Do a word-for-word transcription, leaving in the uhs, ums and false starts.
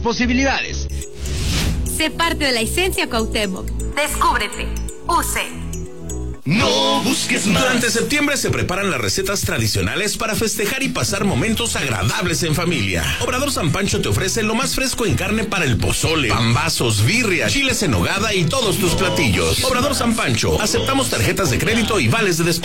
posibilidades. Sé parte de la esencia Cuauhtémoc. Descúbrete. U C. No busques más. Durante septiembre se preparan las recetas tradicionales para festejar y pasar momentos agradables en familia. Obrador San Pancho te ofrece lo más fresco en carne para el pozole, pambazos, birria, chiles en nogada y todos tus platillos. Obrador San Pancho, aceptamos tarjetas de crédito y vales de despensa.